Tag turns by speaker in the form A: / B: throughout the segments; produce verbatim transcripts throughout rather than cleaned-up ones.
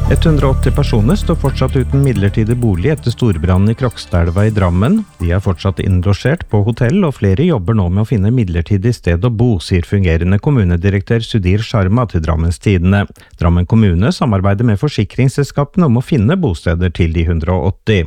A: hundre og åtti personer står fortsatt uten midlertidig bolig etter storbrannen i Krokstadelva i Drammen. De er fortsatt innlosjert på hotell, og flere jobber nå med å finne midlertidig sted å bo, sier fungerende kommunedirektør Sudhir Sharma til Drammens Tidende. Drammen kommune samarbeider med forsikringsselskapene om å finne bosteder til de hundre og åtti.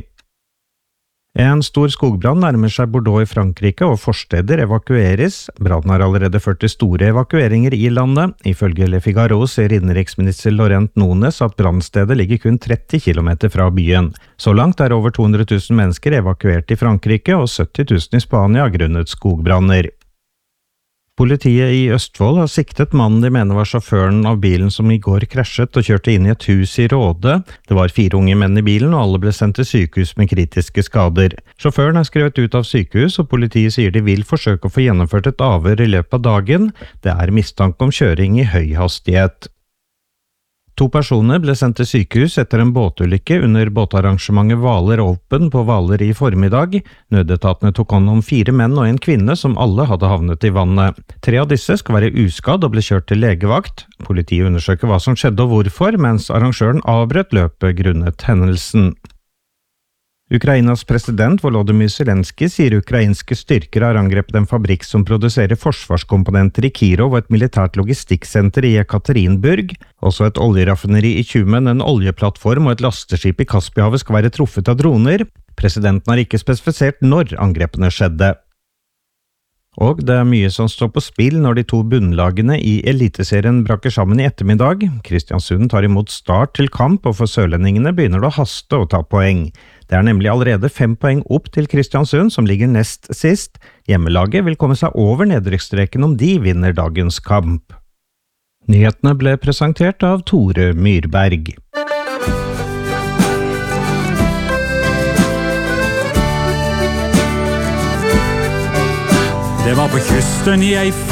A: En stor skogbrann nærmer seg Bordeaux i Frankrike, og forsteder evakueres. Brannen har allerede ført til store evakueringer i landet. Ifølge Le Figaro sier innenriksminister Laurent Nunez at brannstedet ligger kun tretti kilometer fra byen. Så langt er over to hundre tusen mennesker evakuert i Frankrike, og sytti tusen i Spania grunnet skogbranner. Politiet i Østfold har siktet mannen de mener var sjåføren av bilen som i går krasjet og kjørte inn i et hus i Råde. Det var fire unge menn i bilen, og alle ble sendt til sykehus med kritiske skader. Sjåføren er skrevet ut av sykehus, og politiet sier de vil forsøke å få gjennomført et avhør i løpet av dagen. Det er mistanke om kjøring i høy hastighet. To personer ble sendt til sykehus etter en båtulykke under båtarrangementet Hvaler Open på Hvaler i formiddag. Nødetatene tok hånd om fire menn og en kvinne som alle hadde havnet i vannet. Tre av disse skal være uskadd og ble kjørt til legevakt. Politiet undersøker hva som skjedde og hvorfor, mens arrangøren avbrøt løpet grunnet hendelsen. Ukrainas president Volodymyr Zelensky sier ukrainske styrker har angrepet en fabrikk som produserer forsvarskomponenter i Kirov og et militært logistikksenter i Ekaterinburg. Også et oljeraffineri i Tjumen, en oljeplattform og et lasteskip i Kaspihavet skal være truffet av droner. Presidenten har ikke spesifisert når angrepene skjedde. Og det er mye som står på spill når de to bunnlagene i Eliteserien braker sammen i ettermiddag. Kristiansund tar imot Start til kamp, og for sørlendingene begynner det å haste å ta poeng. Det er nemlig allerede fem poeng opp til Kristiansund, som ligger nest sist. Hjemmelaget vil komme seg over nedrykksstreken om de vinner dagens kamp. Nyhetene ble presentert av Tore Myrberg.
B: Det var på kysten i ei